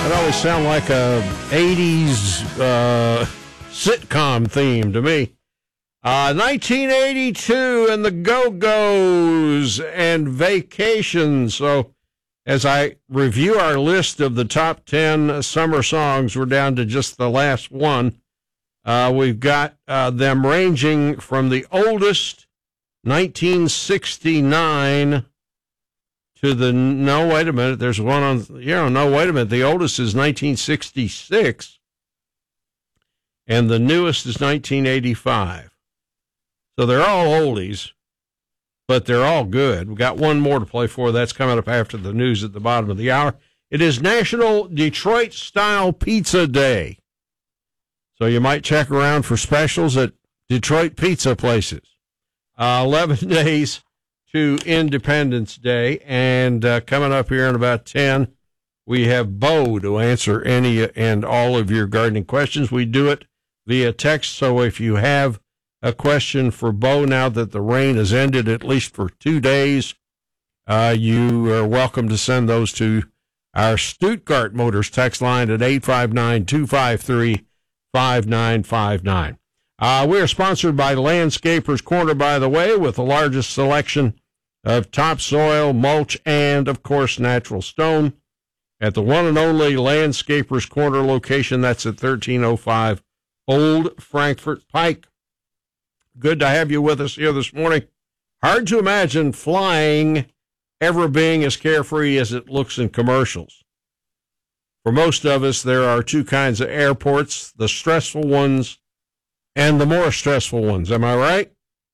That always sound like a 80s sitcom theme to me. 1982 and the Go-Go's and Vacation. So as I review our list of the top 10 summer songs, we're down to just the last one. We've got them ranging from the oldest, 1969, to the, no, wait a minute, there's one on, no, wait a minute, the oldest is 1966, and the newest is 1985. So they're all oldies, but they're all good. We've got one more to play for. That's coming up after the news at the bottom of the hour. It is National Detroit-Style Pizza Day. So you might check around for specials at Detroit pizza places. 11 days to Independence Day, and coming up here in about 10, we have Bo to answer any and all of your gardening questions. We do it via text, so if you have a question for Bo now that the rain has ended at least for 2 days, you are welcome to send those to our Stuttgart Motors text line at 859-253-5959. We are sponsored by Landscapers Corner, by the way, with the largest selection of topsoil, mulch, and, of course, natural stone at the one and only Landscapers Corner location. That's at 1305 Old Frankfort Pike. Good to have you with us here this morning. Hard to imagine flying ever being as carefree as it looks in commercials. For most of us, there are two kinds of airports, the stressful ones and the more stressful ones. Am I right?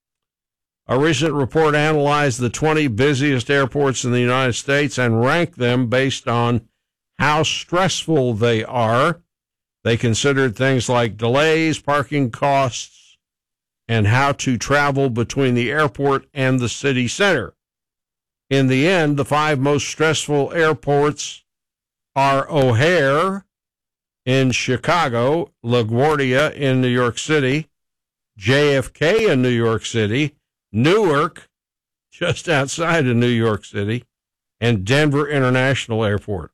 A recent report analyzed the 20 busiest airports in the United States and ranked them based on how stressful they are. They considered things like delays, parking costs, and how to travel between the airport and the city center. In the end, the 5 most stressful airports are O'Hare in Chicago, LaGuardia in New York City, JFK in New York City, Newark, just outside of New York City, and Denver International Airport.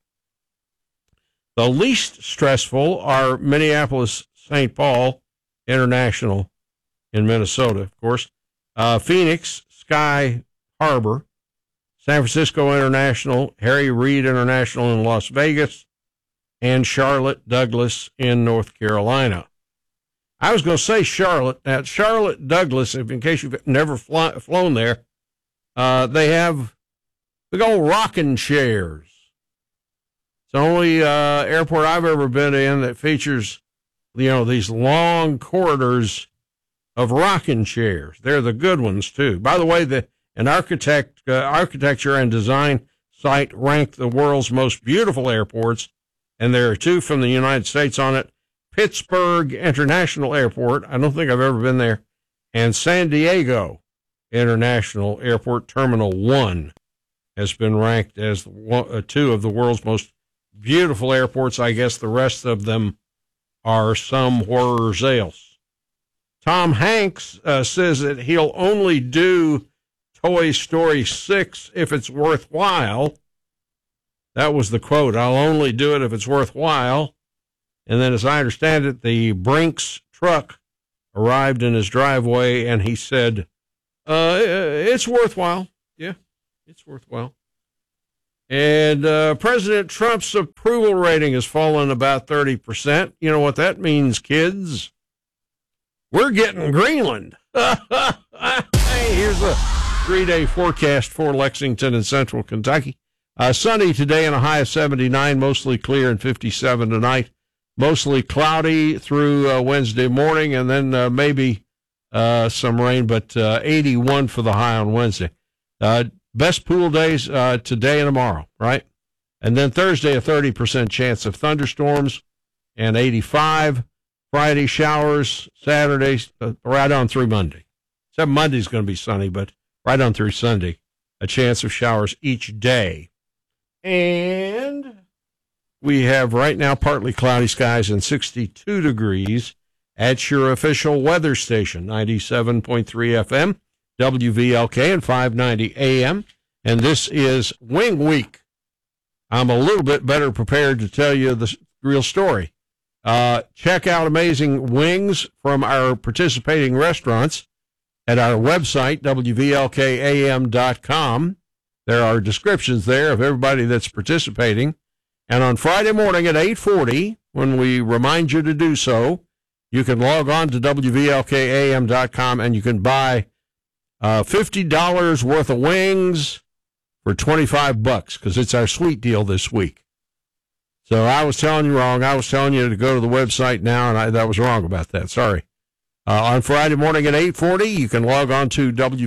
The least stressful are Minneapolis-St. Paul International in Minnesota, of course, Phoenix, Sky Harbor, San Francisco International, Harry Reid International in Las Vegas, and Charlotte Douglas in North Carolina. I was going to say Charlotte. Now, Charlotte Douglas, in case you've never flown there, they have big old rocking chairs. It's the only airport I've ever been in that features, these long corridors of rocking chairs. They're the good ones, too. By the way, an architecture and design site ranked the world's most beautiful airports, and there are 2 from the United States on it. Pittsburgh International Airport, I don't think I've ever been there, and San Diego International Airport Terminal 1 has been ranked as 2 of the world's most beautiful airports. I guess the rest of them are somewhere else. Tom Hanks says that he'll only do Toy Story 6 if it's worthwhile. That was the quote. I'll only do it if it's worthwhile. And then, as I understand it, the Brinks truck arrived in his driveway, and he said, it's worthwhile. Yeah, it's worthwhile. And President Trump's approval rating has fallen about 30%. You know what that means, kids? We're getting Greenland. Hey, here's a 3-day forecast for Lexington and central Kentucky. Sunny today and a high of 79, mostly clear and 57 tonight. Mostly cloudy through Wednesday morning, and then maybe some rain, but 81 for the high on Wednesday. Best pool days today and tomorrow, right? And then Thursday, a 30% chance of thunderstorms, and 85. Friday, showers. Saturday, right on through Monday. Except Monday's going to be sunny, but right on through Sunday, a chance of showers each day. And we have right now partly cloudy skies and 62 degrees at your official weather station, 97.3 FM, WVLK, and 590 AM. And this is Wing Week. I'm a little bit better prepared to tell you the real story. Check out amazing wings from our participating restaurants at our website, WVLKAM.com. There are descriptions there of everybody that's participating. And on Friday morning at 8:40, when we remind you to do so, you can log on to WVLKAM.com and you can buy $50 worth of wings for $25 because it's our sweet deal this week. So I was telling you wrong. I was telling you to go to the website now, and that was wrong about that. Sorry. On Friday morning at 8:40, you can log on to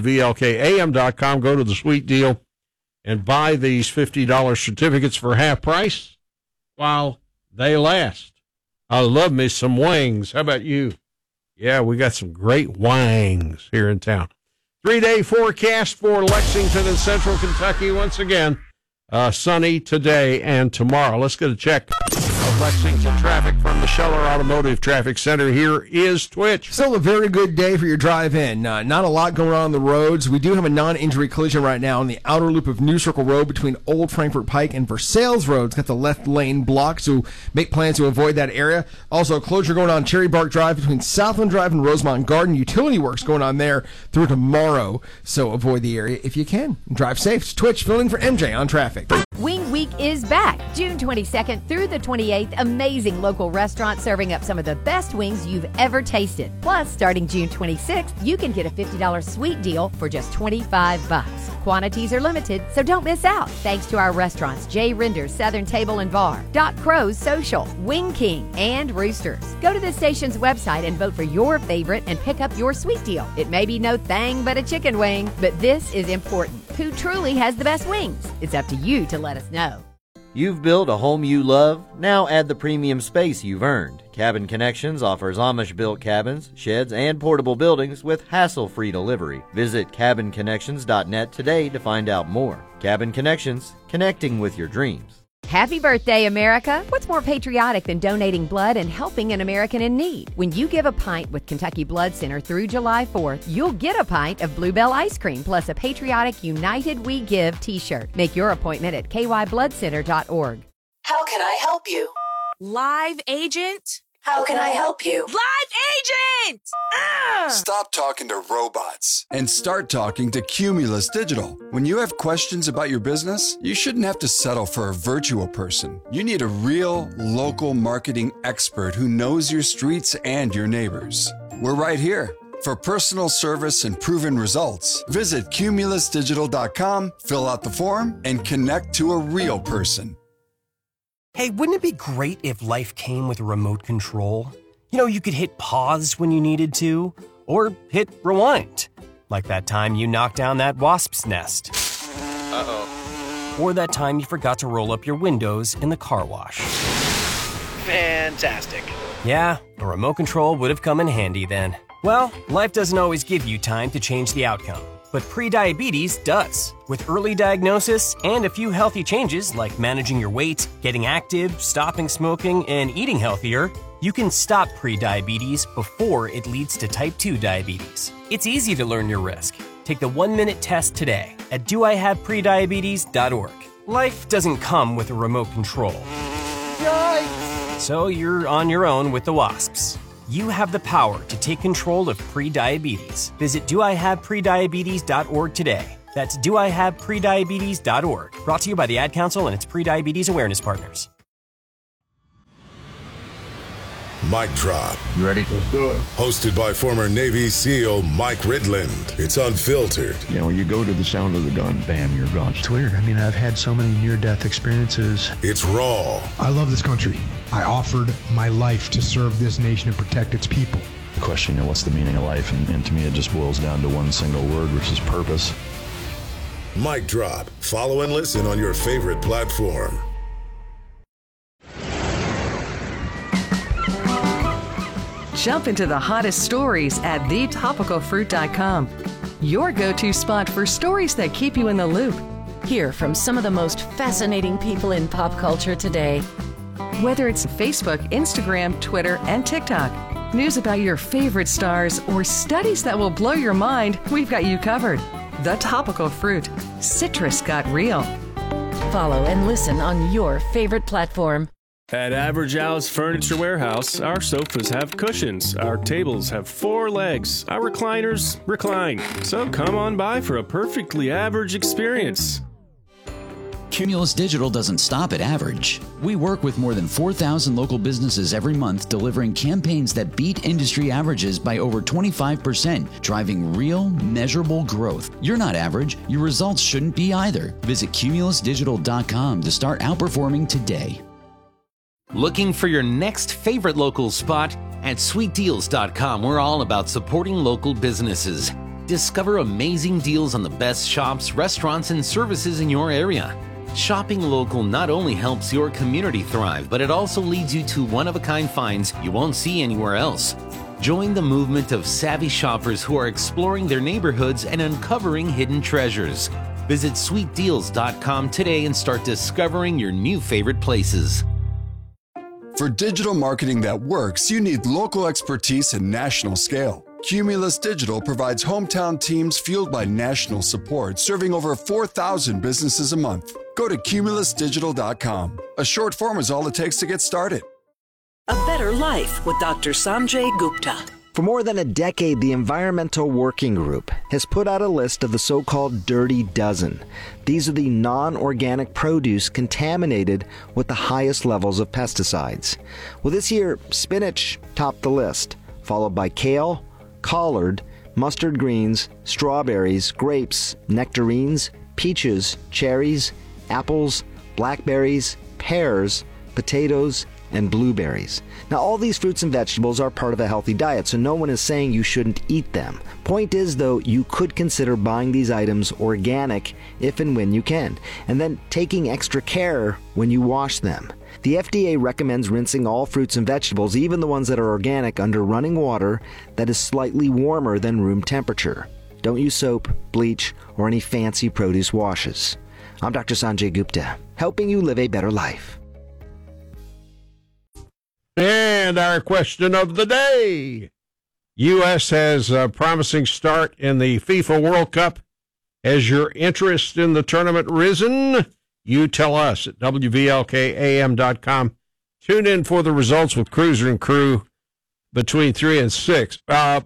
WVLKAM.com, go to the sweet deal, and buy these $50 certificates for half price while they last. I love me some wings. How about you? Yeah, we got some great wings here in town. 3-day forecast for Lexington and Central Kentucky. Once again, sunny today and tomorrow. Let's get a check of Lexington traffic from the Scheller Automotive Traffic Center. Here is Twitch. Still a very good day for your drive-in. Not a lot going on the roads. We do have a non-injury collision right now on the outer loop of New Circle Road between Old Frankfort Pike and Versailles Road. It's got the left lane blocked, so make plans to avoid that area. Also, a closure going on Cherry Bark Drive between Southland Drive and Rosemont Garden. Utility works going on there through tomorrow, so avoid the area if you can. Drive safe. It's Twitch filling for MJ on traffic. Wing Week is back, June 22nd through the 28th. Amazing local restaurants serving up some of the best wings you've ever tasted. Plus, starting June 26th, you can get a $50 sweet deal for just $25. Quantities are limited, so don't miss out. Thanks to our restaurants, J. Render's Southern Table and Bar, Doc Crow's Social, Wing King, and Roosters. Go to the station's website and vote for your favorite and pick up your sweet deal. It may be no thing but a chicken wing, but this is important. Who truly has the best wings? It's up to you to let us know. You've built a home you love. Now add the premium space you've earned. Cabin Connections offers Amish-built cabins, sheds, and portable buildings with hassle-free delivery. Visit cabinconnections.net today to find out more. Cabin Connections, connecting with your dreams. Happy birthday, America! What's more patriotic than donating blood and helping an American in need? When you give a pint with Kentucky Blood Center through July 4th, you'll get a pint of Bluebell ice cream plus a patriotic United We Give t-shirt. Make your appointment at kybloodcenter.org. How can I help you? Live agent? How can I help you? Live agent! Stop talking to robots and start talking to Cumulus Digital. When you have questions about your business, you shouldn't have to settle for a virtual person. You need a real, local marketing expert who knows your streets and your neighbors. We're right here. For personal service and proven results, visit cumulusdigital.com, fill out the form, and connect to a real person. Hey, wouldn't it be great if life came with a remote control? You know, you could hit pause when you needed to, or hit rewind. Like that time you knocked down that wasp's nest. Uh-oh. Or that time you forgot to roll up your windows in the car wash. Fantastic. Yeah, a remote control would have come in handy then. Well, life doesn't always give you time to change the outcome. But prediabetes does. With early diagnosis and a few healthy changes like managing your weight, getting active, stopping smoking, and eating healthier, you can stop prediabetes before it leads to type 2 diabetes. It's easy to learn your risk. Take the 1-minute test today at doihaveprediabetes.org. Life doesn't come with a remote control. Yikes! So you're on your own with the wasps. You have the power to take control of prediabetes. Visit doihaveprediabetes.org today. That's doihaveprediabetes.org. Brought to you by the Ad Council and its Prediabetes Awareness Partners. Mic Drop. You ready? Let's do it. Hosted by former Navy SEAL Mike Ridland. It's unfiltered. You know, when you go to the sound of the gun, bam, you're gone. It's weird. I mean, I've had so many near-death experiences. It's raw. I love this country. I offered my life to serve this nation and protect its people. The question, you know, what's the meaning of life? And to me, it just boils down to one single word, which is purpose. Mic Drop. Follow and listen on your favorite platform. Jump into the hottest stories at thetopicalfruit.com. Your go-to spot for stories that keep you in the loop. Hear from some of the most fascinating people in pop culture today. Whether it's Facebook, Instagram, Twitter, and TikTok, news about your favorite stars, or studies that will blow your mind, we've got you covered. The Topical Fruit. Citrus got real. follow and listen on your favorite platform. At Average Al's Furniture Warehouse, our sofas have cushions, our tables have 4 legs, our recliners recline. So come on by for a perfectly average experience. Cumulus Digital doesn't stop at average. We work with more than 4,000 local businesses every month, delivering campaigns that beat industry averages by over 25%, driving real, measurable growth. You're not average. Your results shouldn't be either. Visit cumulusdigital.com to start outperforming today. Looking for your next favorite local spot? At sweetdeals.com, we're all about supporting local businesses. Discover amazing deals on the best shops, restaurants, and services in your area. Shopping local not only helps your community thrive, but it also leads you to one-of-a-kind finds you won't see anywhere else. Join the movement of savvy shoppers who are exploring their neighborhoods and uncovering hidden treasures. Visit sweetdeals.com today and start discovering your new favorite places. For digital marketing that works, you need local expertise and national scale. Cumulus Digital provides hometown teams fueled by national support, serving over 4,000 businesses a month. Go to cumulusdigital.com. A short form is all it takes to get started. A Better Life with Dr. Sanjay Gupta. For more than a decade, the Environmental Working Group has put out a list of the so-called Dirty Dozen. These are the non-organic produce contaminated with the highest levels of pesticides. Well, this year, spinach topped the list, followed by kale, collard, mustard greens, strawberries, grapes, nectarines, peaches, cherries, apples, blackberries, pears, potatoes, and blueberries. Now, all these fruits and vegetables are part of a healthy diet, so no one is saying you shouldn't eat them. Point is, though, you could consider buying these items organic if and when you can, and then taking extra care when you wash them. The FDA recommends rinsing all fruits and vegetables, even the ones that are organic, under running water that is slightly warmer than room temperature. Don't use soap, bleach, or any fancy produce washes. I'm Dr. Sanjay Gupta, helping you live a better life. And our question of the day. U.S. has a promising start in the FIFA World Cup. Has your interest in the tournament risen? You tell us at WVLKAM.com. Tune in for the results with Cruiser and Crew between 3 and 6.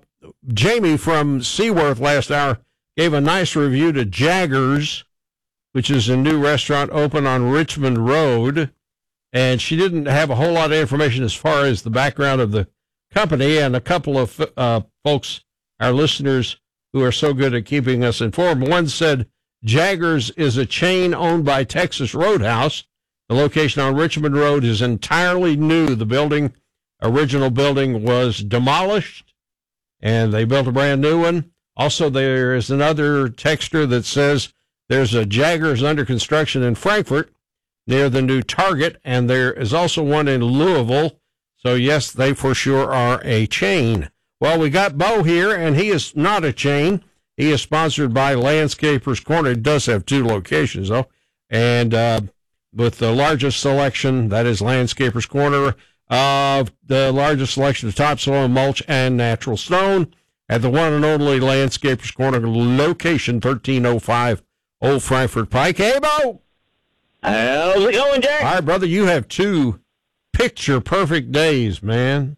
Jamie from Seaworth last hour gave a nice review to Jaggers, which is a new restaurant open on Richmond Road. And she didn't have a whole lot of information as far as the background of the company. And a couple of folks, our listeners, who are so good at keeping us informed. One said, Jaggers is a chain owned by Texas Roadhouse. The location on Richmond Road is entirely new. The original building was demolished, and they built a brand new one. Also, there is another texter that says there's a Jaggers under construction in Frankfort near the new Target, and there is also one in Louisville. So, yes, they for sure are a chain. Well, we got Bo here, and he is not a chain. He is sponsored by Landscapers Corner. It does have 2 locations, though. And with the largest selection, that is Landscapers Corner, of the largest selection of topsoil, mulch, and natural stone at the one and only Landscapers Corner, location 1305 Old Frankfort Pike. Hey, Bo! How's it going, Jack? All right, brother, you have 2 picture-perfect days, man.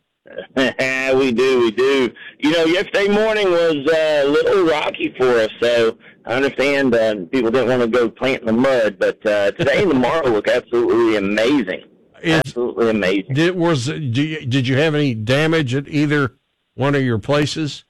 We do. You know, yesterday morning was a little rocky for us, so I understand people didn't want to go plant in the mud, but today and tomorrow look absolutely amazing. Absolutely amazing. Did you have any damage at either one of your places?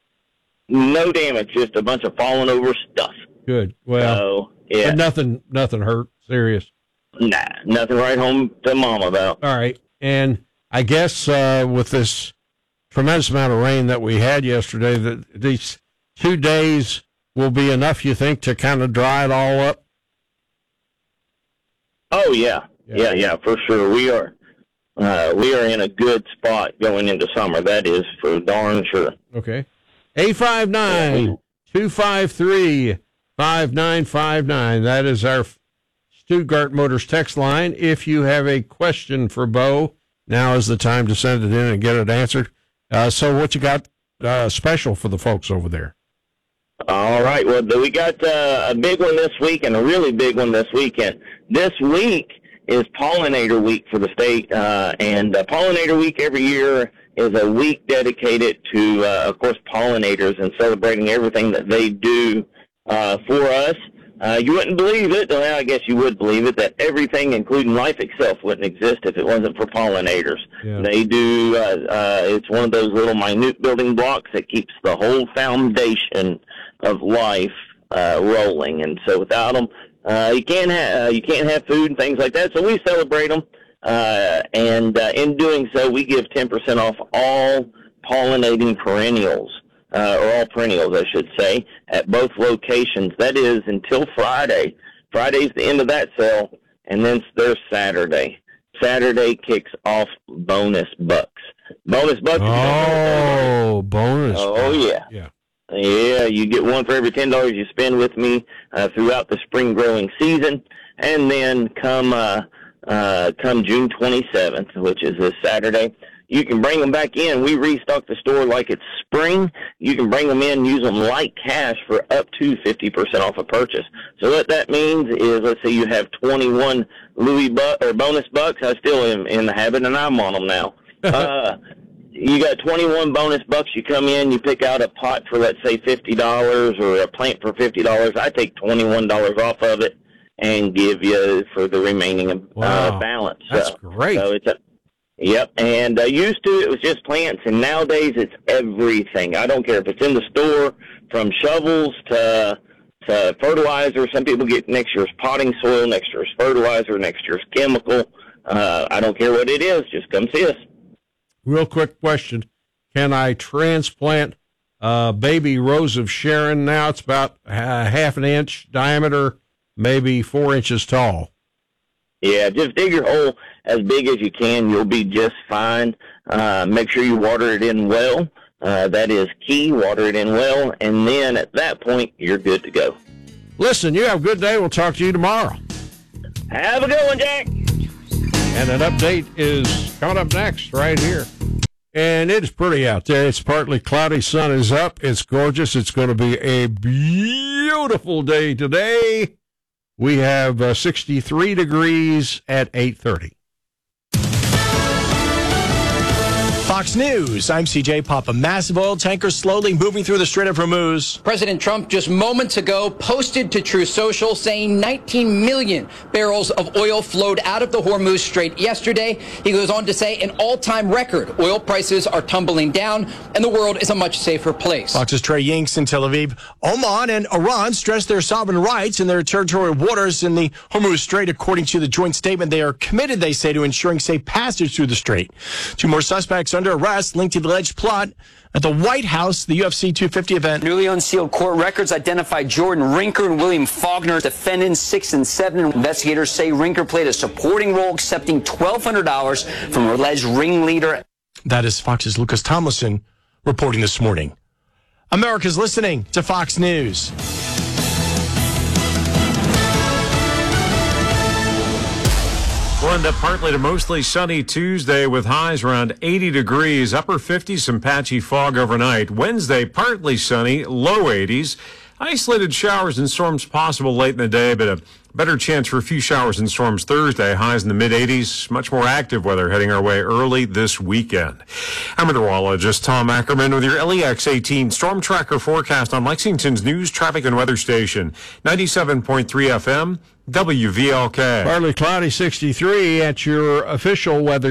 No damage, just a bunch of falling over stuff. Good. Well, yeah. But nothing hurt. Serious. Nah, nothing right home to mom about. All right. And I guess with this tremendous amount of rain that we had yesterday, that these 2 days will be enough, you think, to kind of dry it all up? Oh, yeah, for sure. We are in a good spot going into summer. That is for darn sure. Okay. 859-253-5959. That is our Stuttgart Motors text line. If you have a question for Bo, now is the time to send it in and get it answered. So what you got special for the folks over there? All right. Well, we got a big one this week and a really big one this weekend. This week is Pollinator Week for the state, and Pollinator Week every year is a week dedicated to, of course, pollinators and celebrating everything that they do for us. You wouldn't believe it, well, I guess you would believe it, that everything, including life itself, wouldn't exist if it wasn't for pollinators. Yeah. They do, it's one of those little minute building blocks that keeps the whole foundation of life rolling. And so without them, you can't have food and things like that. So we celebrate them, and in doing so, we give 10% off all pollinating perennials. Or all perennials, I should say, at both locations. That is until Friday. Friday's the end of that sale, and then there's Saturday. Saturday kicks off Bonus Bucks. Bonus Bucks. Oh, bonus. Oh, yeah. Yeah, you get one for every $10 you spend with me throughout the spring growing season, and then come June 27th, which is this Saturday, you can bring them back in. We restock the store like it's spring. You can bring them in, use them like cash for up to 50% off a purchase. So what that means is, let's say you have 21 bonus bucks. I still am in the habit, and I'm on them now. You got 21 bonus bucks. You come in, you pick out a pot for, let's say, $50 or a plant for $50. I take $21 off of it and give you for the remaining balance. That's great. So it's Yep, and used to it was just plants, and nowadays it's everything. I don't care if it's in the store, from shovels to fertilizer. Some people get next year's potting soil, next year's fertilizer, next year's chemical. I don't care what it is. Just come see us. Real quick question. Can I transplant baby Rose of Sharon now? It's about half an inch diameter, maybe 4 inches tall. Yeah, just dig your hole as big as you can. You'll be just fine. Make sure you water it in well. That is key. Water it in well. And then at that point, you're good to go. Listen, you have a good day. We'll talk to you tomorrow. Have a good one, Jack. And an update is coming up next right here. And it's pretty out there. It's partly cloudy. Sun is up. It's gorgeous. It's going to be a beautiful day today. We have 63 degrees at 8:30. Fox News, I'm CJ Papa. Massive oil tankers slowly moving through the Strait of Hormuz. President Trump just moments ago posted to Truth Social saying 19 million barrels of oil flowed out of the Hormuz Strait yesterday. He goes on to say an all-time record. Oil prices are tumbling down and the world is a much safer place. Fox's Trey Yingst in Tel Aviv. Oman and Iran stress their sovereign rights in their territorial waters in the Hormuz Strait. According to the joint statement, they are committed, they say, to ensuring safe passage through the strait. Two more suspects under arrest linked to the alleged plot at the White House, the UFC 250 event. Newly unsealed court records identified Jordan Rinker and William Faulkner, defendants 6 and 7. Investigators say Rinker played a supporting role, accepting $1,200 from an alleged ringleader. That is Fox's Lucas Tomlinson reporting this morning. America's listening to Fox News. Blend up partly to mostly sunny Tuesday with highs around 80 degrees, upper 50s, some patchy fog overnight. Wednesday, partly sunny, low 80s. Isolated showers and storms possible late in the day, but a better chance for a few showers and storms Thursday. Highs in the mid-80s. Much more active weather heading our way early this weekend. I'm meteorologist Tom Ackerman with your LEX 18 Storm Tracker forecast on Lexington's news, traffic, and weather station. 97.3 FM, WVLK. Partly cloudy, 63 at your official weather